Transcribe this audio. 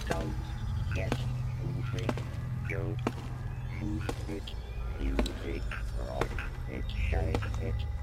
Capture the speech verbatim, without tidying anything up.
Don't get moving. Go move it. Music rock it, shake it.